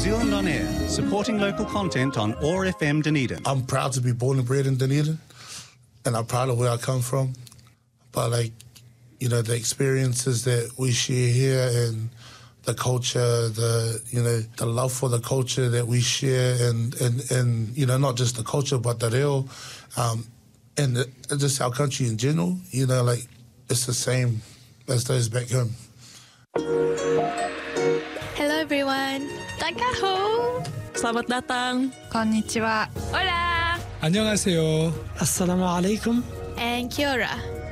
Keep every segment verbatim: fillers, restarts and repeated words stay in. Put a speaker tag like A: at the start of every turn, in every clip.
A: Zealand On Air, supporting local content on O A R F M Dunedin.
B: I'm proud to be born and bred in Dunedin, and I'm proud of where I come from. But, like, you know, the experiences that we share here and the culture, the, you know, the love for the culture that we share and, and, and you know, not just the culture, but the reo, um, and the, just our country in general, you know, like, it's the same as those back home.
C: Hello everyone. Takaho.
D: Selamat datang.
E: Konnichiwa.
C: Hola.
F: 안녕하세요.
E: Assalamualaikum.
C: And kia ora.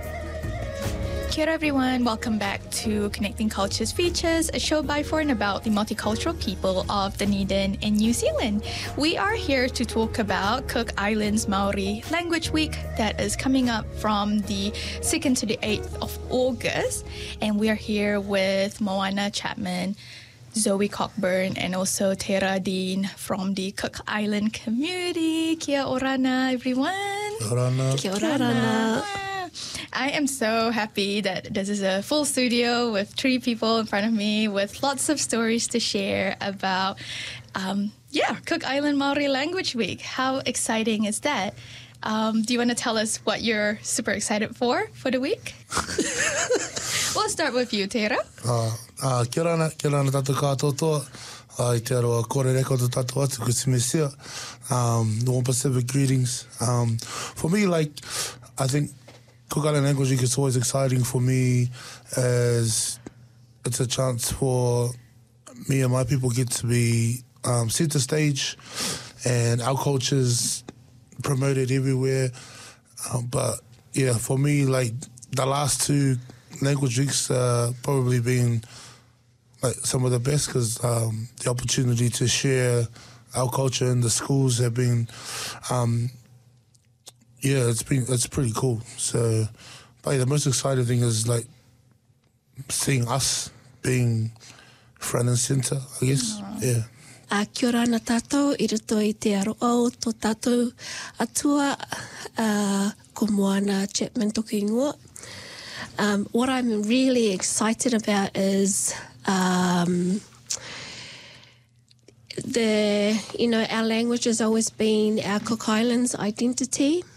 C: Kia ora everyone. Welcome back to Connecting Cultures Features, a show by, for and about the multicultural people of Dunedin in New Zealand. We are here to talk about Cook Islands Maori Language Week that is coming up from the second to the eighth of August. And we are here with Moana Chapman, Zoe Cockburn, and also Tara Dean from the Cook Island community. Kia orana, everyone.
B: Kia orana.
C: Kia orana. I am so happy that this is a full studio with three people in front of me with lots of stories to share about, um, yeah, Cook Island Maori Language Week. How exciting is that? Um, do you want to tell us what you're super excited for for the week? We'll start with you, Tera.
B: Uh, uh, kia rana, kia rana tātou kātotoa. Uh, I te aroa kore reko to tātou atu kusimesia. Um, Northern Pacific greetings. Um, for me, like, I think Cook Island Language Week is always exciting for me as it's a chance for me and my people get to be um, centre stage and our culture's promoted everywhere. Um, but, yeah, for me, like, the last two language weeks uh, probably been like some of the best because um, the opportunity to share our culture in the schools have been, um, yeah, it's been it's pretty cool. So, but yeah, the most exciting thing is like seeing us being front and centre, I guess. Aww. Yeah.
D: Uh, kia ora ana tātou, I roto I te aroa tō tātou atua uh, ko Moana Chapman toki ingoa. Um, what I'm really excited about is um, the, you know, our language has always been our Cook Islands identity.